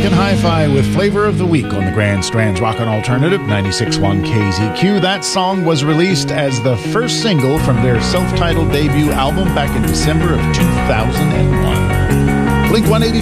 American Hi-Fi with Flavor of the Week on the Grand Strands Rockin' Alternative 96.1 KZQ. That song was released as the first single from their self-titled debut album back in December of 2001. Blink-182